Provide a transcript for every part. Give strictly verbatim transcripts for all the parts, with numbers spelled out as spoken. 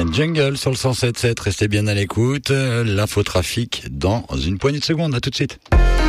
Jungle sur le cent sept sept, restez bien à l'écoute. L'infotrafic dans une poignée de secondes, à tout de suite.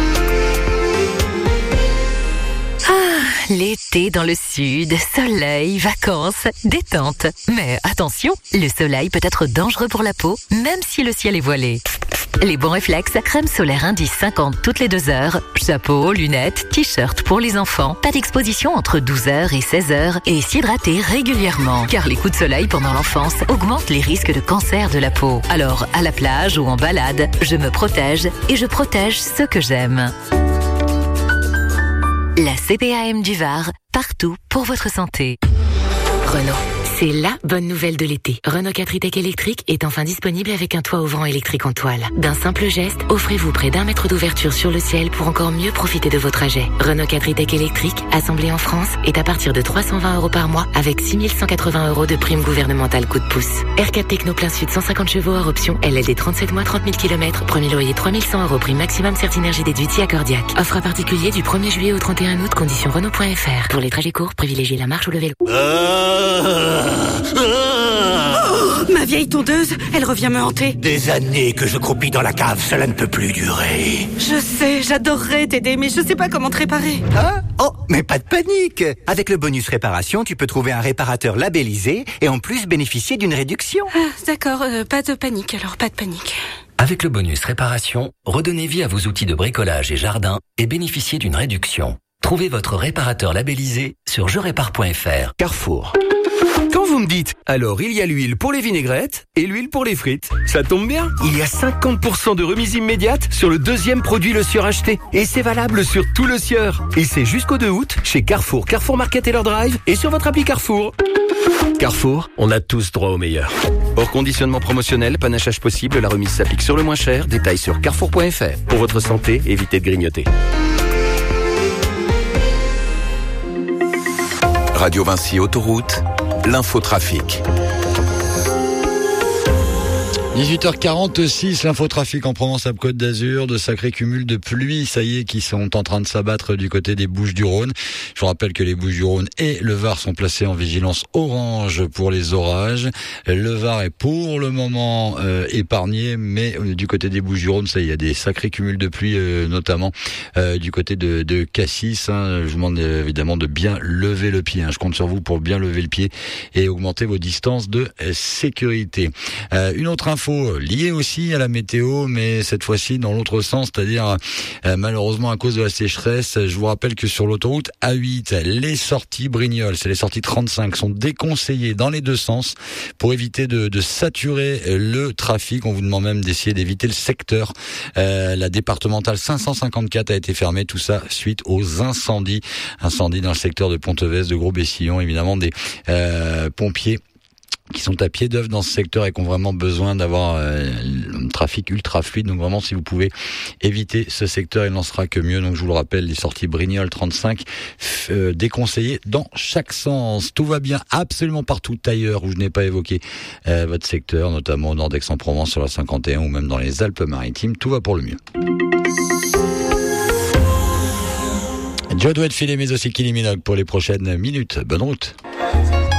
L'été dans le sud, soleil, vacances, détente. Mais attention, le soleil peut être dangereux pour la peau, même si le ciel est voilé. Les bons réflexes, crème solaire indice cinquante toutes les deux heures, chapeau, lunettes, t-shirt pour les enfants, pas d'exposition entre douze heures et seize heures et s'hydrater régulièrement. Car les coups de soleil pendant l'enfance augmentent les risques de cancer de la peau. Alors, à la plage ou en balade, je me protège et je protège ceux que j'aime. La C P A M du Var, partout pour votre santé. Renault. C'est la bonne nouvelle de l'été. Renault quatre e-Tech électrique est enfin disponible avec un toit ouvrant électrique en toile. D'un simple geste, offrez-vous près d'un mètre d'ouverture sur le ciel pour encore mieux profiter de vos trajets. Renault quatre e-Tech électrique, assemblé en France, est à partir de trois cent vingt euros par mois avec six mille cent quatre-vingts euros de prime gouvernementale coup de pouce. R quatre Techno plein sud cent cinquante chevaux hors option, L L D trente-sept mois trente mille kilomètres, premier loyer trois mille cent euros, prime maximum Certinergie déduite si accordiaque. Offre à particulier du premier juillet au trente et un août, conditions Renault point F R. Pour les trajets courts, privilégiez la marche ou le vélo. Oh, ma vieille tondeuse, elle revient me hanter. Des années que je croupis dans la cave, cela ne peut plus durer. Je sais, j'adorerais t'aider, mais je sais pas comment te réparer. Hein? Oh, mais pas de panique. Avec le bonus réparation, tu peux trouver un réparateur labellisé et en plus bénéficier d'une réduction. Ah, d'accord, euh, pas de panique, alors pas de panique. Avec le bonus réparation, redonnez vie à vos outils de bricolage et jardin et bénéficiez d'une réduction. Trouvez votre réparateur labellisé sur je répare point F R. Carrefour. Quand vous me dites, alors il y a l'huile pour les vinaigrettes et l'huile pour les frites. Ça tombe bien, il y a cinquante pour cent de remise immédiate sur le deuxième produit Le Sieur acheté. Et c'est valable sur tout Le Sieur. Et c'est jusqu'au deux août chez Carrefour, Carrefour Market et leur drive et sur votre appli Carrefour. Carrefour, on a tous droit au meilleur. Hors conditionnement promotionnel, panachage possible, la remise s'applique sur le moins cher. Détails sur carrefour point F R. Pour votre santé, évitez de grignoter. Radio Vinci Autoroute, l'infotrafic. dix-huit heures quarante-six, l'infotrafic en Provence-Alpes-Côte d'Azur, de sacrés cumuls de pluie, ça y est, qui sont en train de s'abattre du côté des Bouches-du-Rhône. Je vous rappelle que les Bouches-du-Rhône et le Var sont placés en vigilance orange pour les orages. Le Var est pour le moment euh, épargné, mais euh, du côté des Bouches-du-Rhône, ça y est, il y a des sacrés cumuls de pluie, euh, notamment euh, du côté de, de Cassis. Hein. Je vous demande euh, évidemment de bien lever le pied. Hein. Je compte sur vous pour bien lever le pied et augmenter vos distances de euh, sécurité. Euh, une autre info lié aussi à la météo, mais cette fois-ci dans l'autre sens, c'est-à-dire euh, malheureusement à cause de la sécheresse. Je vous rappelle que sur l'autoroute A huit, les sorties Brignoles, c'est les sorties trente-cinq, sont déconseillées dans les deux sens pour éviter de, de saturer le trafic. On vous demande même d'essayer d'éviter le secteur. Euh, la départementale cinq cent cinquante-quatre a été fermée, tout ça suite aux incendies. Incendies dans le secteur de Ponteves, de Gros-Bessillon, évidemment des euh, pompiers qui sont à pied d'œuvre dans ce secteur et qui ont vraiment besoin d'avoir euh, un trafic ultra fluide. Donc vraiment, si vous pouvez éviter ce secteur, il n'en sera que mieux. Donc je vous le rappelle, les sorties Brignoles trente-cinq euh, déconseillées dans chaque sens. Tout va bien absolument partout ailleurs où je n'ai pas évoqué euh, votre secteur, notamment au nord d'Aix-en-Provence sur la cinquante et un ou même dans les Alpes-Maritimes. Tout va pour le mieux. Joe doit filer, mais aussi Kylie Minogue pour les prochaines minutes. Bonne route.